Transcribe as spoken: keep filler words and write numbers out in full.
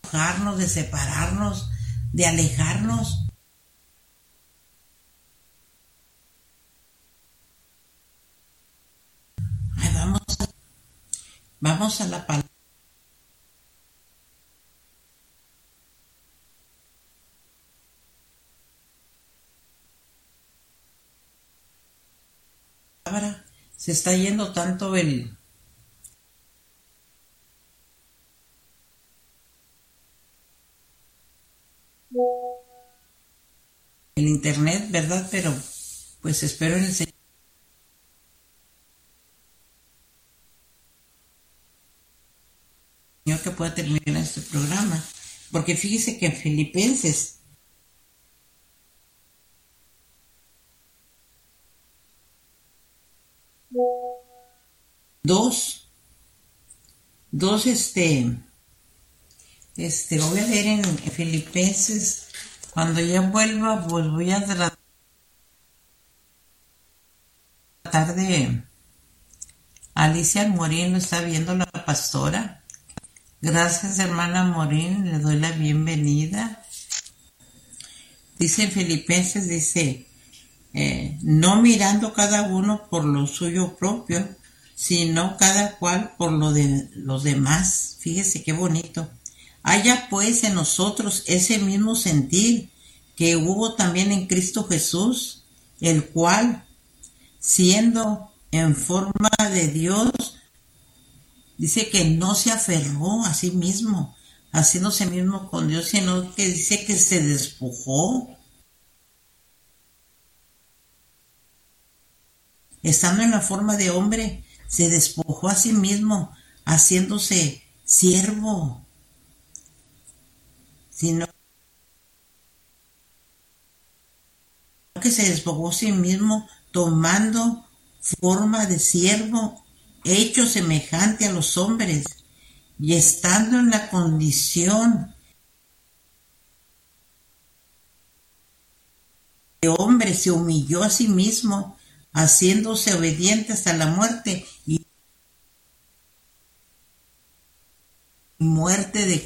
enojarnos, de separarnos, de alejarnos. Ay, vamos, a, vamos a la palabra. Se está yendo tanto el el internet, ¿verdad? Pero pues espero en el Señor que pueda terminar este programa, porque fíjese que en Filipenses dos, dos este, este, lo voy a leer en Filipenses. Cuando ya vuelva, pues voy a tratar de... Alicia Morín lo está viendo la pastora. Gracias, hermana Morín, le doy la bienvenida. Dice en Filipenses, dice, eh, no mirando cada uno por lo suyo propio, sino cada cual por lo de los demás. Fíjese qué bonito. Haya pues en nosotros ese mismo sentir que hubo también en Cristo Jesús, el cual, siendo en forma de Dios, dice que no se aferró a sí mismo, haciéndose mismo con Dios, sino que dice que se despojó. Estando en la forma de hombre, se despojó a sí mismo, haciéndose siervo, sino que se despojó a sí mismo, tomando forma de siervo, hecho semejante a los hombres, y estando en la condición de hombre, se humilló a sí mismo, haciéndose obediente hasta la muerte, y muerte de